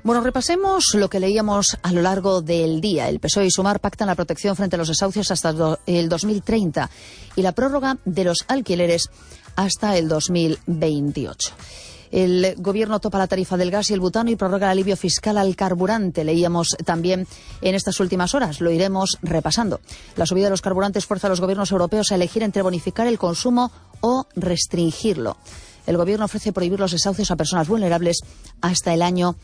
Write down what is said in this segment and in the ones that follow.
Bueno, repasemos lo que leíamos a lo largo del día. El PSOE y Sumar pactan la protección frente a los desahucios hasta el 2030 y la prórroga de los alquileres hasta el 2028. El Gobierno topa la tarifa del gas y el butano y prorroga el alivio fiscal al carburante. Leíamos también en estas últimas horas, lo iremos repasando. La subida de los carburantes fuerza a los gobiernos europeos a elegir entre bonificar el consumo o restringirlo. El Gobierno ofrece prohibir los desahucios a personas vulnerables hasta el año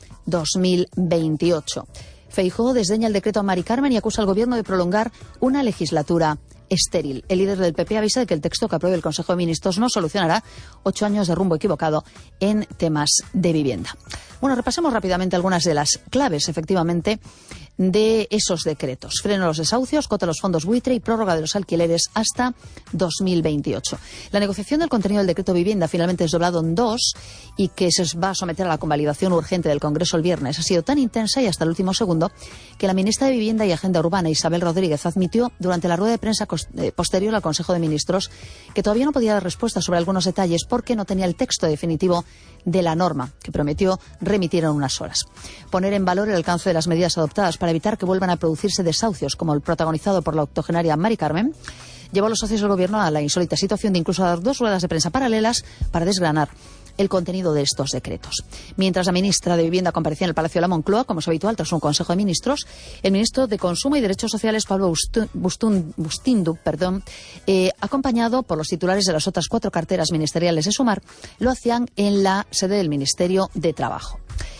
2028. Feijóo desdeña el decreto a Mari Carmen y acusa al Gobierno de prolongar una legislatura estéril. El líder del PP avisa de que el texto que apruebe el Consejo de Ministros no solucionará 8 años de rumbo equivocado en temas de vivienda. Bueno, repasemos rápidamente algunas de las claves, efectivamente, de esos decretos. Freno a los desahucios, cota a los fondos buitre y prórroga de los alquileres hasta 2028. La negociación del contenido del decreto vivienda, finalmente desdoblado en 2 y que se va a someter a la convalidación urgente del Congreso el viernes, ha sido tan intensa y hasta el último segundo que la ministra de Vivienda y Agenda Urbana, Isabel Rodríguez, admitió durante la rueda de prensa posterior al Consejo de Ministros que todavía no podía dar respuesta sobre algunos detalles porque no tenía el texto definitivo de la norma, que prometió remitir en unas horas. Poner en valor el alcance de las medidas adoptadas para evitar que vuelvan a producirse desahucios, como el protagonizado por la octogenaria Mari Carmen, llevó a los socios del Gobierno a la insólita situación de incluso dar 2 ruedas de prensa paralelas para desgranar el contenido de estos decretos. Mientras la ministra de Vivienda comparecía en el Palacio de la Moncloa, como es habitual tras un Consejo de Ministros, el ministro de Consumo y Derechos Sociales, Pablo Bustindu, acompañado por los titulares de las otras 4 carteras ministeriales de Sumar, lo hacían en la sede del Ministerio de Trabajo.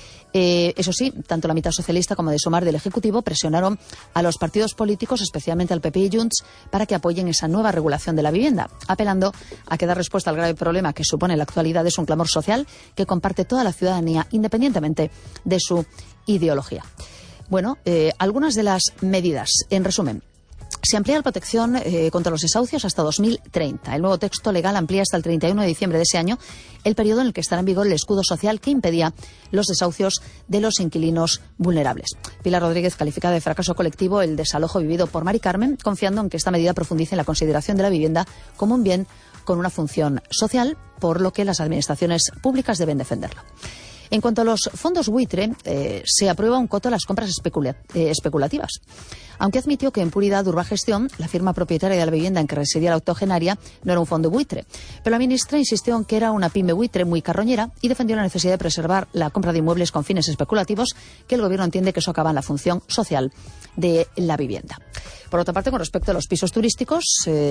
Eso sí, tanto la mitad socialista como de Sumar del Ejecutivo presionaron a los partidos políticos, especialmente al PP y Junts, para que apoyen esa nueva regulación de la vivienda, apelando a que dar respuesta al grave problema que supone la actualidad es un clamor social que comparte toda la ciudadanía, independientemente de su ideología. Bueno, algunas de las medidas, en resumen. Se amplía la protección contra los desahucios hasta 2030. El nuevo texto legal amplía hasta el 31 de diciembre de ese año el periodo en el que estará en vigor el escudo social que impedía los desahucios de los inquilinos vulnerables. Pilar Rodríguez califica de fracaso colectivo el desalojo vivido por Mari Carmen, confiando en que esta medida profundice en la consideración de la vivienda como un bien con una función social, por lo que las administraciones públicas deben defenderlo. En cuanto a los fondos buitre, se aprueba un coto a las compras especulativas. Aunque admitió que en puridad Urba Gestión, la firma propietaria de la vivienda en que residía la octogenaria, no era un fondo buitre. Pero la ministra insistió en que era una pyme buitre muy carroñera y defendió la necesidad de preservar la compra de inmuebles con fines especulativos, que el Gobierno entiende que socavan la función social de la vivienda. Por otra parte, con respecto a los pisos turísticos,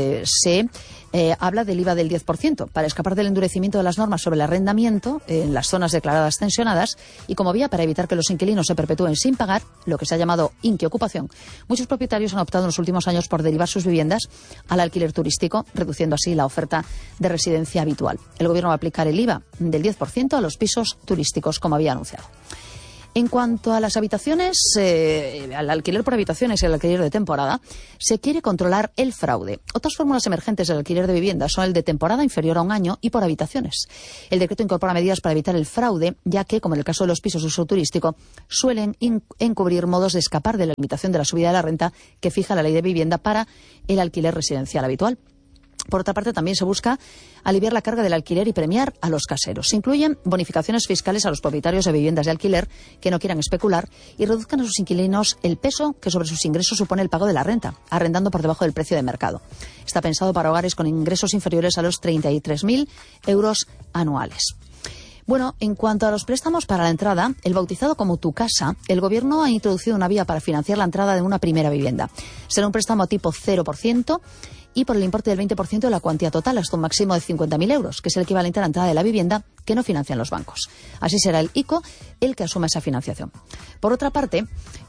se habla del IVA del 10% para escapar del endurecimiento de las normas sobre el arrendamiento en las zonas declaradas tensionadas y como vía para evitar que los inquilinos se perpetúen sin pagar, lo que se ha llamado inquiocupación. Muchos propietarios han optado en los últimos años por derivar sus viviendas al alquiler turístico, reduciendo así la oferta de residencia habitual. El Gobierno va a aplicar el IVA del 10% a los pisos turísticos, como había anunciado. En cuanto a las habitaciones, al alquiler por habitaciones y al alquiler de temporada, se quiere controlar el fraude. Otras fórmulas emergentes del alquiler de vivienda son el de temporada inferior a 1 año y por habitaciones. El decreto incorpora medidas para evitar el fraude, ya que, como en el caso de los pisos de uso turístico, suelen encubrir modos de escapar de la limitación de la subida de la renta que fija la ley de vivienda para el alquiler residencial habitual. Por otra parte, también se busca aliviar la carga del alquiler y premiar a los caseros. Se incluyen bonificaciones fiscales a los propietarios de viviendas de alquiler que no quieran especular y reduzcan a sus inquilinos el peso que sobre sus ingresos supone el pago de la renta, arrendando por debajo del precio de mercado. Está pensado para hogares con ingresos inferiores a los 33.000 euros anuales. Bueno, en cuanto a los préstamos para la entrada, el bautizado como Tu Casa, el Gobierno ha introducido una vía para financiar la entrada de una primera vivienda. Será un préstamo tipo 0% y por el importe del 20% de la cuantía total, hasta un máximo de 50.000 euros, que es el equivalente a la entrada de la vivienda que no financian los bancos. Así será el ICO el que asuma esa financiación. Por otra parte,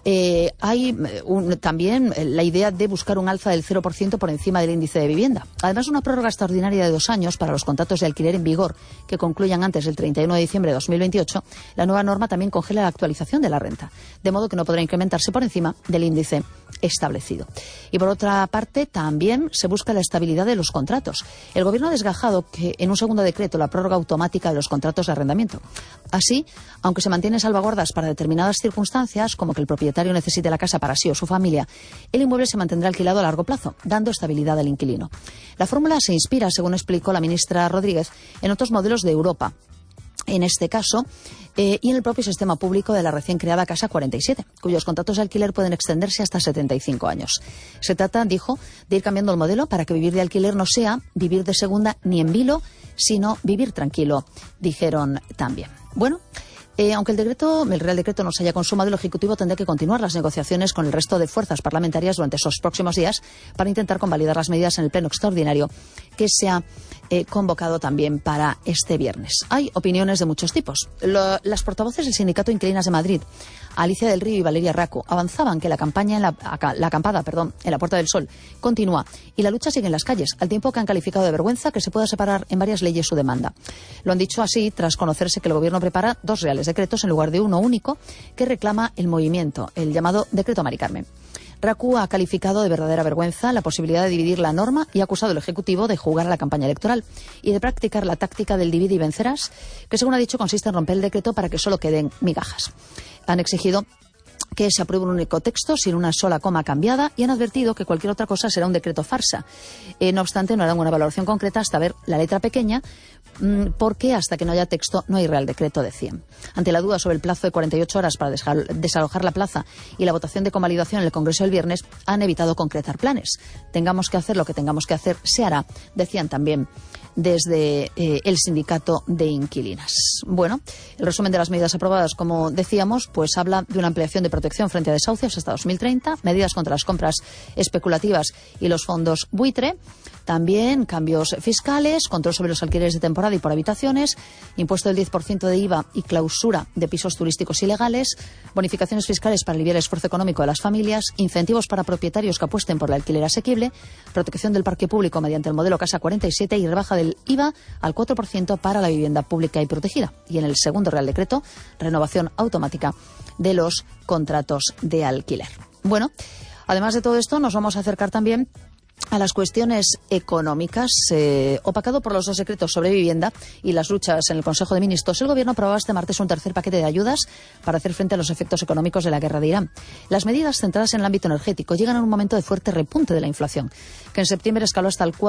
hay también la idea de buscar un alza del 0% por encima del índice de vivienda. Además, una prórroga extraordinaria de 2 años para los contratos de alquiler en vigor que concluyan antes del 31 de diciembre de 2028. La nueva norma también congela la actualización de la renta, de modo que no podrá incrementarse por encima del índice establecido. Y por otra parte, también se busca la estabilidad de los contratos. El Gobierno ha desgajado que en un segundo decreto la prórroga automática de los contratos de arrendamiento. Así, aunque se mantienen salvaguardas para determinadas circunstancias, como que el propietario necesite la casa para sí o su familia, el inmueble se mantendrá alquilado a largo plazo, dando estabilidad al inquilino. La fórmula se inspira, según explicó la ministra Rodríguez, en otros modelos de Europa. en este caso, y en el propio sistema público de la recién creada Casa 47, cuyos contratos de alquiler pueden extenderse hasta 75 años. Se trata, dijo, de ir cambiando el modelo para que vivir de alquiler no sea vivir de segunda ni en vilo, sino vivir tranquilo, dijeron también. Bueno, aunque el Real Decreto no se haya consumado, el Ejecutivo tendrá que continuar las negociaciones con el resto de fuerzas parlamentarias durante esos próximos días para intentar convalidar las medidas en el Pleno Extraordinario que se ha convocado también para este viernes. Hay opiniones de muchos tipos. Las portavoces del Sindicato Inquilinas de Madrid, Alicia del Río y Valeria Raco, avanzaban que la acampada en la Puerta del Sol continúa y la lucha sigue en las calles, al tiempo que han calificado de vergüenza que se pueda separar en varias leyes su demanda. Lo han dicho así tras conocerse que el Gobierno prepara 2 reales decretos en lugar de uno único que reclama el movimiento, el llamado Decreto Mari Carmen. Raku ha calificado de verdadera vergüenza la posibilidad de dividir la norma y ha acusado al Ejecutivo de jugar a la campaña electoral y de practicar la táctica del divide y vencerás, que según ha dicho consiste en romper el decreto para que solo queden migajas. Han exigido que se apruebe un único texto sin una sola coma cambiada y han advertido que cualquier otra cosa será un decreto farsa. No obstante, no harán una valoración concreta hasta ver la letra pequeña, porque hasta que no haya texto no hay Real Decreto, decían. Ante la duda sobre el plazo de 48 horas para desalojar la plaza y la votación de convalidación en el Congreso del viernes, han evitado concretar planes. Tengamos que hacer lo que tengamos que hacer, se hará, decían también desde el sindicato de inquilinas. Bueno, el resumen de las medidas aprobadas, como decíamos, pues habla de una ampliación de protección frente a desahucios hasta 2030, medidas contra las compras especulativas y los fondos buitre, también cambios fiscales, control sobre los alquileres de temporada y por habitaciones, impuesto del 10% de IVA y clausura de pisos turísticos ilegales, bonificaciones fiscales para aliviar el esfuerzo económico de las familias, incentivos para propietarios que apuesten por el alquiler asequible, protección del parque público mediante el modelo Casa 47 y rebaja del IVA al 4% para la vivienda pública y protegida. Y en el segundo Real Decreto, renovación automática de los contratos de alquiler. Bueno, además de todo esto, nos vamos a acercar también a las cuestiones económicas. Opacado por los 2 decretos sobre vivienda y las luchas en el Consejo de Ministros, el Gobierno aprobaba este martes un tercer paquete de ayudas para hacer frente a los efectos económicos de la guerra de Irán. Las medidas centradas en el ámbito energético llegan en un momento de fuerte repunte de la inflación, que en septiembre escaló hasta el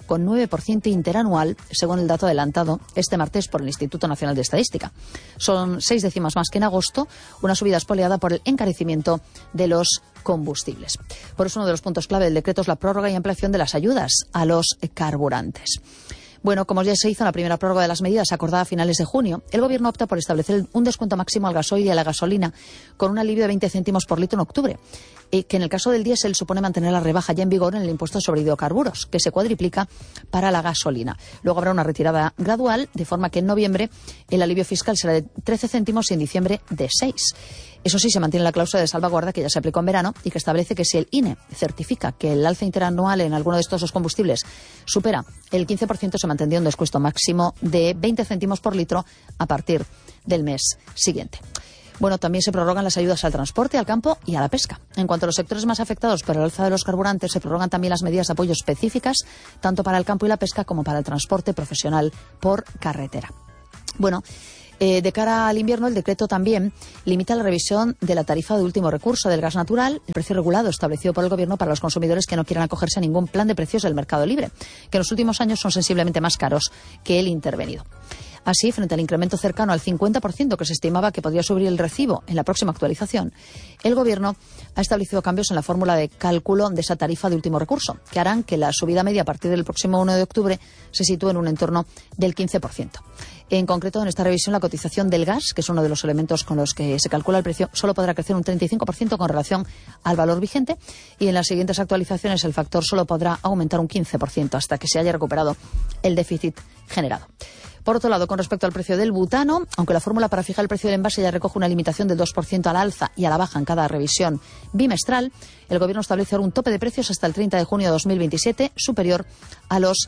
4,9% interanual, según el dato adelantado este martes por el Instituto Nacional de Estadística. Son 6 décimas más que en agosto, una subida espoleada por el encarecimiento de los combustibles. Por eso uno de los puntos clave del decreto es la prórroga y ampliación de las ayudas a los carburantes. Bueno, como ya se hizo en la primera prórroga de las medidas acordada a finales de junio, el Gobierno opta por establecer un descuento máximo al gasoil y a la gasolina con un alivio de 20 céntimos por litro en octubre, que en el caso del diésel supone mantener la rebaja ya en vigor en el impuesto sobre hidrocarburos, que se cuadriplica para la gasolina. Luego habrá una retirada gradual, de forma que en noviembre el alivio fiscal será de 13 céntimos y en diciembre de 6. Eso sí, se mantiene la cláusula de salvaguarda que ya se aplicó en verano y que establece que si el INE certifica que el alza interanual en alguno de estos 2 combustibles supera el 15%, se mantendría un descuento máximo de 20 céntimos por litro a partir del mes siguiente. Bueno, también se prorrogan las ayudas al transporte, al campo y a la pesca. En cuanto a los sectores más afectados por el alza de los carburantes, se prorrogan también las medidas de apoyo específicas, tanto para el campo y la pesca como para el transporte profesional por carretera. Bueno, de cara al invierno, el decreto también limita la revisión de la tarifa de último recurso del gas natural, el precio regulado establecido por el Gobierno para los consumidores que no quieran acogerse a ningún plan de precios del mercado libre, que en los últimos años son sensiblemente más caros que el intervenido. Así, frente al incremento cercano al 50% que se estimaba que podría subir el recibo en la próxima actualización, el Gobierno ha establecido cambios en la fórmula de cálculo de esa tarifa de último recurso, que harán que la subida media a partir del próximo 1 de octubre se sitúe en un entorno del 15%. En concreto, en esta revisión, la cotización del gas, que es uno de los elementos con los que se calcula el precio, solo podrá crecer un 35% con relación al valor vigente, y en las siguientes actualizaciones el factor solo podrá aumentar un 15% hasta que se haya recuperado el déficit generado. Por otro lado, con respecto al precio del butano, aunque la fórmula para fijar el precio del envase ya recoge una limitación del 2% a la alza y a la baja en cada revisión bimestral, el Gobierno establece ahora un tope de precios hasta el 30 de junio de 2027 superior a los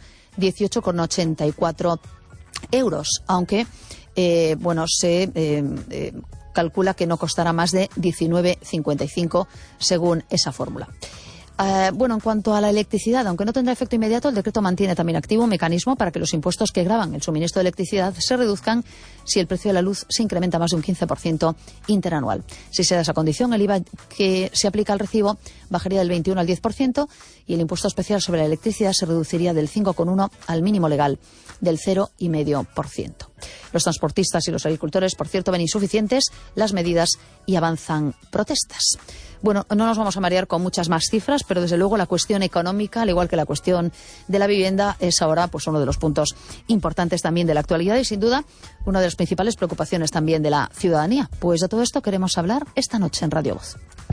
18,84 euros, aunque se calcula que no costará más de 19,55 según esa fórmula. Bueno, en cuanto a la electricidad, aunque no tendrá efecto inmediato, el decreto mantiene también activo un mecanismo para que los impuestos que gravan el suministro de electricidad se reduzcan si el precio de la luz se incrementa más de un 15% interanual. Si se da esa condición, el IVA que se aplica al recibo bajaría del 21 al 10% y el impuesto especial sobre la electricidad se reduciría del 5,1 al mínimo legal del 0,5%. Los transportistas y los agricultores, por cierto, ven insuficientes las medidas y avanzan protestas. Bueno, no nos vamos a marear con muchas más cifras, pero desde luego la cuestión económica, al igual que la cuestión de la vivienda, es ahora pues uno de los puntos importantes también de la actualidad y sin duda una de las principales preocupaciones también de la ciudadanía. Pues de todo esto queremos hablar esta noche en Radio Voz.